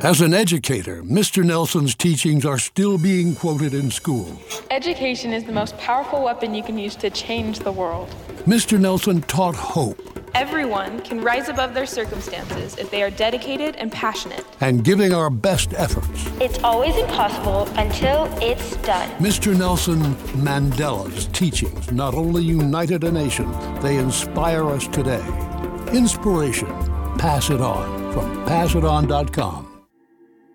As an educator, Mr. Nelson's teachings are still being quoted in schools. Education is the most powerful weapon you can use to change the world. Mr. Nelson taught hope. Everyone can rise above their circumstances if they are dedicated and passionate. And giving our best efforts. It's always impossible until it's done. Mr. Nelson Mandela's teachings not only united a nation, they inspire us today. Inspiration. Pass it on from passiton.com.